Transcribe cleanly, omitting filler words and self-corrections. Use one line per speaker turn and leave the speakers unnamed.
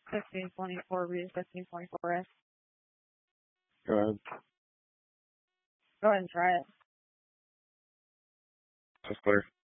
1524, read 1524S.
Go ahead.
Go ahead and try it.
That's clear.